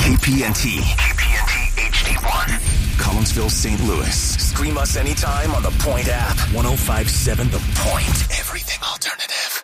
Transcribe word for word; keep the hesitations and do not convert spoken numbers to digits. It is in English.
K P N T. K P N T H D one. Collinsville, Saint Louis. Stream us anytime on the Point app. ten fifty-seven The Point. Everything alternative.